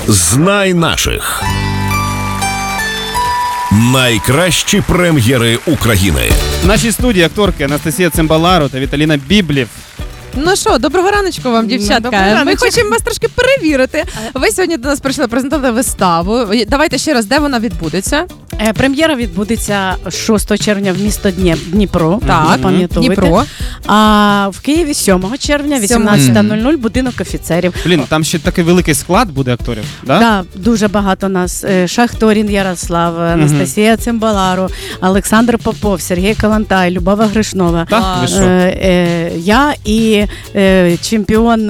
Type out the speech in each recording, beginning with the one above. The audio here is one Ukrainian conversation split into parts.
Знай наших. Найкращі прем'єри України. В нашій студії акторки Анастасія Цимбалару та Віталіна Біблів. Ну що, доброго раночку вам, дівчатка. Ми хочемо вас трошки перевірити. Ви сьогодні до нас прийшли презентувати виставу. Давайте ще раз, де вона відбудеться? Прем'єра відбудеться 6 червня в місто Дніпро. Так, Дніпро. А в Києві 7 червня, 18:00, будинок офіцерів. Блін, там ще такий великий склад буде акторів, да? Так, дуже багато нас. Шахторін Ярослав, Анастасія Цимбалару, Олександр Попов, Сергій Калантай, Любава Гришнова. Так, ви що? Я і чемпіон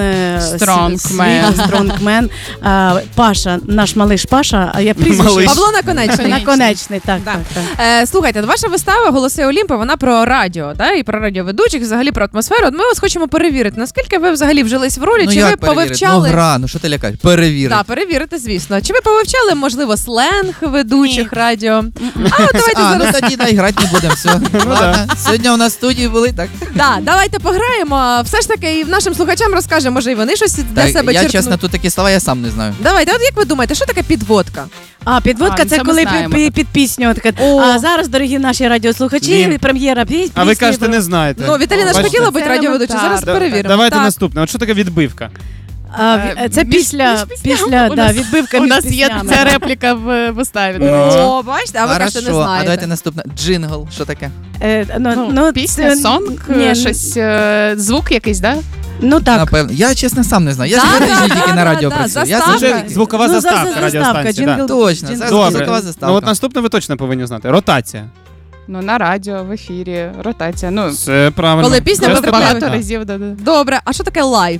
Стронгмен Паша, наш малиш Паша, а я прізвище. Павло Наконечний. Наконечний, так. Слухайте, ваша вистава «Голоси Олімпу», вона про радіо, і про радіоведучих, взагалі про атмосферу. От ми вас хочемо перевірити, наскільки ви взагалі вжились в ролі, чи ви повивчали... Ну що ти лякаєш? Перевірити. Так, перевірити, звісно. Чи ви повивчали, можливо, сленг ведучих радіо? Давайте зараз... Ну тоді грати не будемо, все. Ладно, сьогодні у нас в студії були, так? Так, давайте пограємо. Все ж таки і нашим слухачам розкажемо, може і вони щось для себе черпнуть. Я, чесно, тут такі слова я сам не знаю. Давайте, от як ви думаєте, що таке підводка? Підводка це коли під пісню. А зараз, дорогі наші радіослухачі, прем'єра пісні. А ви кажете, не знаєте. Ну, Віталіна ж хотіла бути радіоведучою, зараз перевіримо. Давайте наступне. От що таке відбивка? Це після відбивка. У нас є ця репліка в виставі. О, бачите, а ви кажете, не знаєте. А давайте наступне. Джингл, що таке? Пісня, сонг, щось, звук якийсь, так? Ну так. Напевно. Я, чесно, сам не знаю. Я тільки на радіо працюю. Це звукова заставка радіостанції. Точно, це звукова заставка. Ну от наступне ви точно повинні знати. Ротація. Ну, на радіо, в ефірі, ротація. Ну, це правильно. Коли пісня багато разів. Добре, а що таке лайв?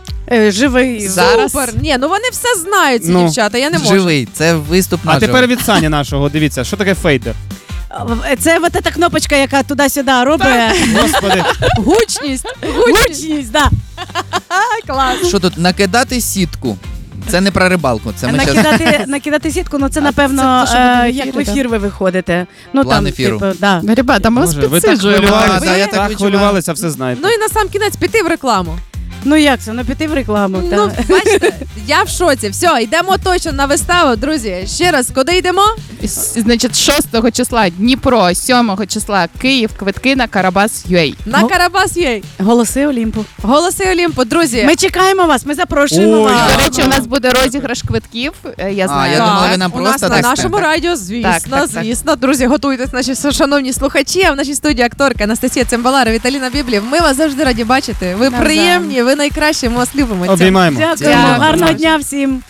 Живий. Зараз. Супер. Ні, ну вони все знають, ці дівчата, я не можу. Живий, це виступ наживо. А тепер від Сані нашого, дивіться, що таке фейдер? Це от ця кнопочка, яка туди-сюди робить. Господи. Гучність, так. Клас. Що тут, накидати сітку? Це не про рибалку. Це накидати сітку, ну це, напевно, як в ефір ви виходите. Ну, план ефіру. Ребята, ми вас підсиджуємо. Ви так хвилювалися, все знаєте. Ну і на сам кінець піти в рекламу. Ну як це, піти в рекламу? Ну, бачите, я в шоці. Все, йдемо точно на виставу, друзі. Ще раз, куди йдемо? Значить, 6 числа Дніпро, 7 числа Київ, квитки на Карабас.ua. На Карабас.ua. Голоси Олімпу. Голоси Олімпу, друзі. Ми чекаємо вас, ми запрошуємо вас. До речі, у нас буде розіграш квитків, я знаю. Я думала, ви нам просто так. У нас на нашому радіо, звісно. Друзі, готуйтесь, наші шановні слухачі. А в нашій студії акторка Анастасія Цимбалару, Віталіна Біблів. Ми вас завжди раді бачити. Ви приємні, ви найкращі, ми вас любимо. Обіймаємо. Дякуємо. Гарного дня всім.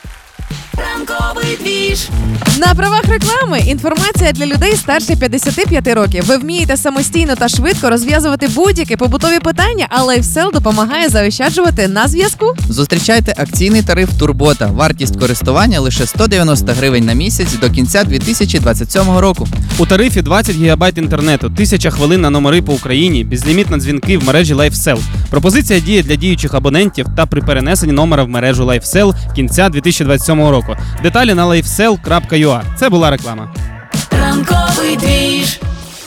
Ранковий двіж. На правах реклами інформація для людей старше 55 років. Ви вмієте самостійно та швидко розв'язувати будь-які побутові питання, а LifeSell допомагає заощаджувати на зв'язку. Зустрічайте акційний тариф Турбота. Вартість користування лише 190 гривень на місяць до кінця 2027 року. У тарифі 20 гігабайт інтернету, 1000 хвилин на номери по Україні, безліміт на дзвінки в мережі LifeSell. Пропозиція діє для діючих абонентів та при перенесенні номера в мережу LifeSell кінця 2027 року. Деталі на lifesell.ua. Це була реклама. Ранковий двіж.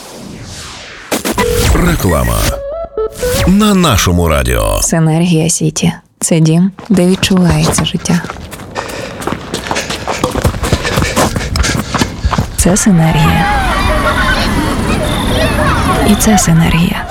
Реклама на нашому радіо. Синергія Сіті. Це дім, де відчувається життя. Це синергія. І це синергія.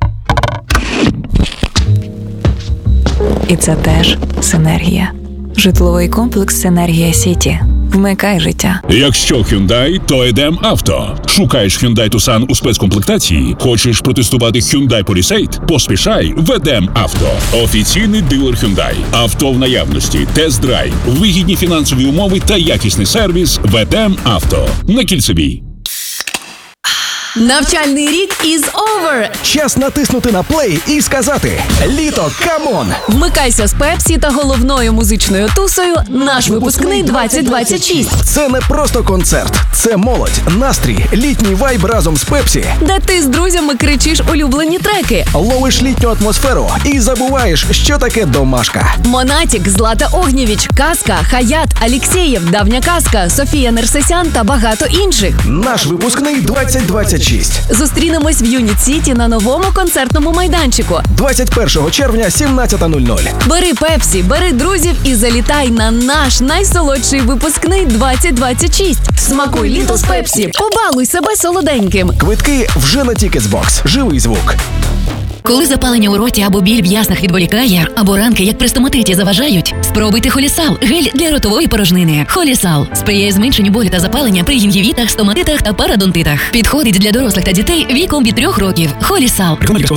І це теж синергія. Житловий комплекс «Синергія Сіті». Вмикай життя. Якщо Hyundai, то йдем авто. Шукаєш Hyundai Tucson у спецкомплектації? Хочеш протестувати Hyundai Palisade? Поспішай, ведем авто. Офіційний дилер Hyundai. Авто в наявності, тест-драйв, вигідні фінансові умови та якісний сервіс. Ведем авто. На Кільцевій. Навчальний рік is over. Час натиснути на плей і сказати «Літо, камон!». Вмикайся з Пепсі та головною музичною тусою «Наш випускний 2026». Це не просто концерт, це молодь, настрій, літній вайб разом з Пепсі. Де ти з друзями кричиш улюблені треки. Ловиш літню атмосферу і забуваєш, що таке домашка. Монатік, Злата Огнєвіч, Казка, Хаят, Алєксєєв, Давня Казка, Софія Нерсесян та багато інших. Наш випускний 2026. 2026. Зустрінемось в Юніт Сіті на новому концертному майданчику. 21 червня, 17:00. Бери Пепсі, бери друзів і залітай на наш найсолодший випускний 2026. Смакуй літо з Пепсі, побалуй себе солоденьким. Квитки вже на Ticketsbox. Живий звук. Коли запалення у роті або біль в яснах відволікає, або ранки, як при стоматиті, заважають, спробуйте Холісал – гель для ротової порожнини. Холісал сприяє зменшенню болю та запалення при гінгівітах, стоматитах та парадонтитах. Підходить для дорослих та дітей віком від 3 років. Холісал.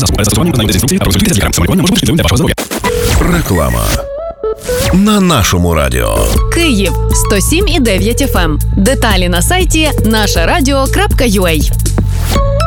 Реклама на нашому радіо. Київ 107,9 FM. Деталі на сайті нашарадіо.ua.